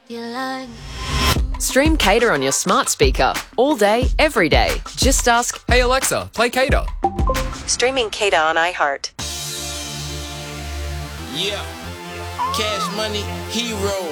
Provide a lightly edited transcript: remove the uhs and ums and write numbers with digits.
Stream Cater on your smart speaker all day, every day. Just ask, Hey Alexa, play Cater. Streaming Cater on iHeart. Yeah, Cash Money Hero.